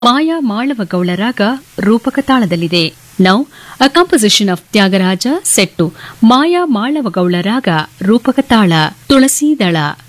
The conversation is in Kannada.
ಮಾಯಾ ಮಾಳವಗೌಳ ರಾಗ ರೂಪಕ ತಾಳದಲ್ಲಿದೆ. Now a composition of Tyagaraja set ಮಾಯಾ ಮಾಳವಗೌಳ ರಾಗ ರೂಪಕ ತಾಳ ತುಳಸೀದಳ.